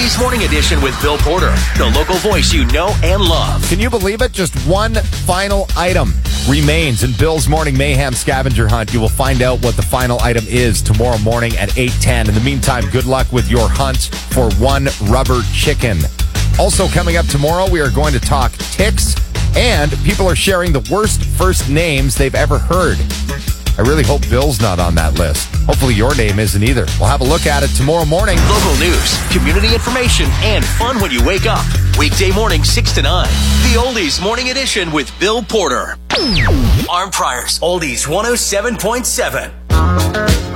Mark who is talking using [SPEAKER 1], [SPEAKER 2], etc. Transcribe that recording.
[SPEAKER 1] Oldies Morning Edition with Bill Porter, the local voice you know and love.
[SPEAKER 2] Can you believe it? Just one final item remains in Bill's Morning Mayhem scavenger hunt. You will find out what the final item is tomorrow morning at 8:10. In the meantime, good luck with your hunt for one rubber chicken. Also coming up tomorrow, we are going to talk ticks, and people are sharing the worst first names they've ever heard. I really hope Bill's not on that list. Hopefully your name isn't either. We'll have a look at it tomorrow morning.
[SPEAKER 1] Local news, community information, and fun when you wake up. Weekday morning, 6 to 9. The Oldies Morning Edition with Bill Porter. Arm Priors, Oldies 107.7.